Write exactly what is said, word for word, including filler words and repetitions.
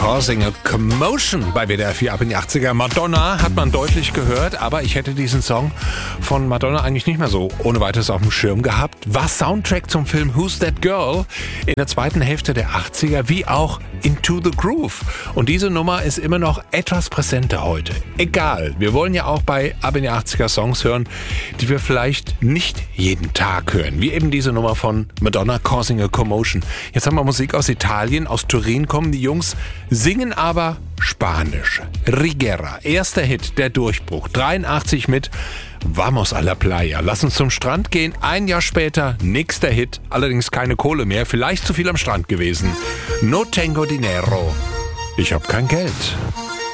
Causing a Commotion bei W D R vier ab in die achtziger. Madonna hat man deutlich gehört, aber ich hätte diesen Song von Madonna eigentlich nicht mehr so ohne weiteres auf dem Schirm gehabt. War Soundtrack zum Film Who's That Girl in der zweiten Hälfte der achtziger, wie auch Into the Groove. Und diese Nummer ist immer noch etwas präsenter heute. Egal, wir wollen ja auch bei ab in die achtziger Songs hören, die wir vielleicht nicht jeden Tag hören. Wie eben diese Nummer von Madonna, Causing a Commotion. Jetzt haben wir Musik aus Italien, aus Turin kommen die Jungs, singen aber Spanisch. Rigera, erster Hit, der Durchbruch, dreiundachtzig mit Vamos a la Playa. Lass uns zum Strand gehen. Ein Jahr später, nächster Hit, allerdings keine Kohle mehr, vielleicht zu viel am Strand gewesen. No tengo dinero. Ich hab kein Geld.